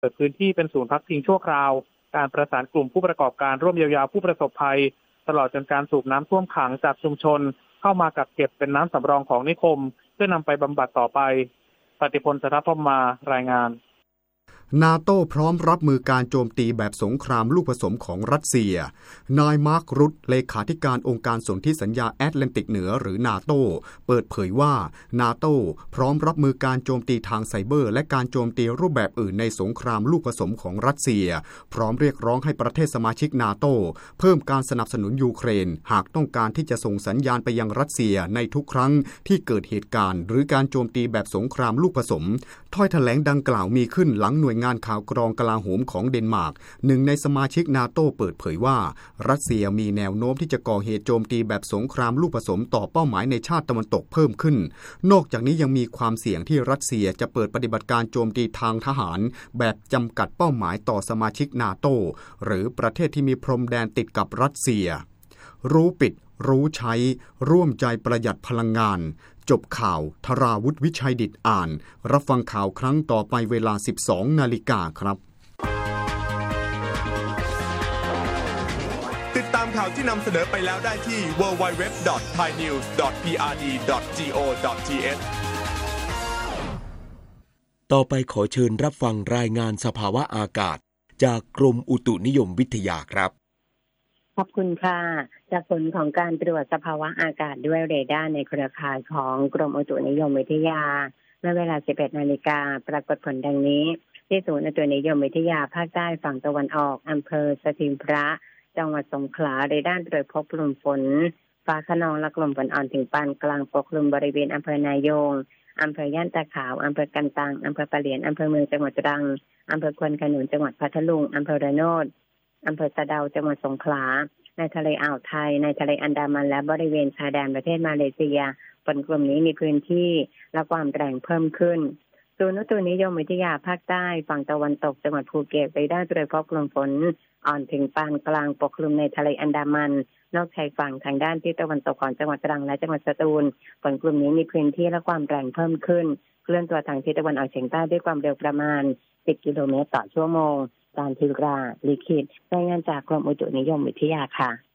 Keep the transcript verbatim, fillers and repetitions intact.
เปิดพื้นที่เป็นศูนย์พักพิงชั่วคราวการประสานกลุ่มผู้ประกอบการร่วมเยียวยาผู้ประสบภัยตลอดจนการสูบน้ำท่วมขังจากชุมชนเข้ามากักเก็บเป็นน้ำสำรองของนิคมเพื่อนำไปบำบัดต่อไปปฏิพล สัทธพรหมมารายงานนาโต้พร้อมรับมือการโจมตีแบบสงครามลูกผสมของรัสเซียนายมาร์ครุตเลขาธิการองค์การสนธิสัญญาแอตแลนติกเหนือหรือนาโต้เปิดเผยว่านาโต้พร้อมรับมือการโจมตีทางไซเบอร์และการโจมตีรูปแบบอื่นในสงครามลูกผสมของรัสเซียพร้อมเรียกร้องให้ประเทศสมาชิกนาโต้เพิ่มการสนับสนุนยูเครนหากต้องการที่จะส่งสัญญาณไปยังรัสเซียในทุกครั้งที่เกิดเหตุการณ์หรือการโจมตีแบบสงครามลูกผสมถ้อยแถลงดังกล่าวมีขึ้นหลังหน่วยงานข่าวกรองกลาโหมของเดนมาร์กหนึ่งในสมาชิกนาโต้เปิดเผยว่ารัสเซียมีแนวโน้มที่จะก่อเหตุโจมตีแบบสงครามลูกผสมต่อเป้าหมายในชาติตะวันตกเพิ่มขึ้นนอกจากนี้ยังมีความเสี่ยงที่รัสเซียจะเปิดปฏิบัติการโจมตีทางทหารแบบจำกัดเป้าหมายต่อสมาชิกนาโต้หรือประเทศที่มีพรมแดนติดกับรัสเซียรู้ปิดรู้ใช้ร่วมใจประหยัดพลังงานจบข่าวธราวุฒิวิชัยดิษฐ์อ่านรับฟังข่าวครั้งต่อไปเวลา สิบสองนาฬิกาครับติดตามข่าวที่นำเสนอไปแล้วได้ที่ ดับเบิลยู ดับเบิลยู ดับเบิลยู ดอท ไทยนิวส์ ดอท พี อาร์ ดี ดอท จี โอ ดอท ที เอชต่อไปขอเชิญรับฟังรายงานสภาวะอากาศจากกรมอุตุนิยมวิทยาครับขอบคุณค่ะจากผลของการตรวจสภาวะอากาศด้วยเรดาร์ในเครือข่ายของกรมอุตุนิยมวิทยาเมื่อเวลา สิบเอ็ดนาฬิกาปรากฏผลดังนี้ที่ศูนย์อุตุนิยมวิทยาภาคใต้ฝั่งตะวันออกอำเภอสถิงพระจังหวัดสงขลาเรดาร์ตรวจพบกลุ่มฝนฟ้าคะนองและกลุ่มฝนอ่อนถึงปานกลางปกคลุมบริเวณอำเภอนายงอำเภอย่านตาขาวอำเภอกันตังอำเภอปะเหลียนอำเภอเมืองจังหวัดตรังอำเภอควนขนุนจังหวัดพัทลุงอำเภอระโนดอำเภอสะเดาจังหวัดสงขลาในทะเลอ่าวไทยในทะเลอันดามันและบริเวณชายแดนประเทศมาเลเซียฝนกลุ่มนี้มีพื้นที่และความแรงเพิ่มขึ้นศูนย์อุตุนิยมวิทยาภาคใต้ฝั่งตะวันตกจังหวัดภูเก็ตไปได้ตรวจพบกลุ่มฝนอ่อนถึงปานกลางปกคลุมในทะเลอันดามันนอกชายฝั่งทางด้านที่ตะวันตกของจังหวัดตรังและจังหวัดสตูลฝนกลุ่มนี้มีพื้นที่และความแรงเพิ่มขึ้นเคลื่อนตัวทางทิศตะวันออกเฉียงใต้ด้วยความเร็วประมาณสิบกิโลเมตรต่อชั่วโมงการทิราลิขิตรายงานจากกรมอุตุนิยมวิทยาค่ะ